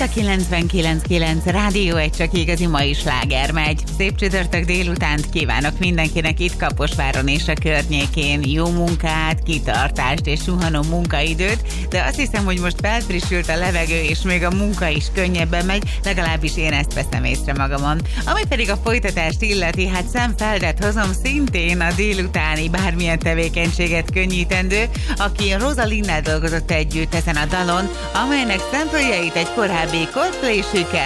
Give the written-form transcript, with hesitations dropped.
a 99.9 Rádió Egy, csak igazi mai sláger megy. Szép csütörtök délutánt kívánok mindenkinek itt Kaposváron és a környékén. Jó munkát, kitartást és suhanó munkaidőt, de azt hiszem, hogy most felfrissült a levegő, és még a munka is könnyebben megy, legalábbis én ezt veszem észre magamon. Ami pedig a folytatást illeti, hát szemfeldet hozom szintén a délutáni bármilyen tevékenységet könnyítendő, aki Rosalinnel dolgozott együtt ezen a dalon, amelynek szempöljeit egy korábbi Coldplay siker